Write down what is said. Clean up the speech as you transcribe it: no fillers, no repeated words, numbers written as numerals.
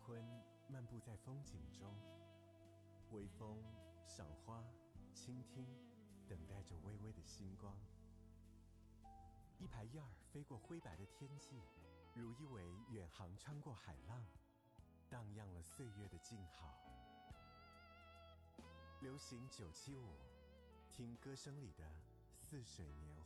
春漫步在风景中，微风、赏花、倾听，等待着微微的星光。一排燕儿飞过灰白的天际，如一尾远航穿过海浪，荡漾了岁月的静好。流行975，听歌声里的似水流。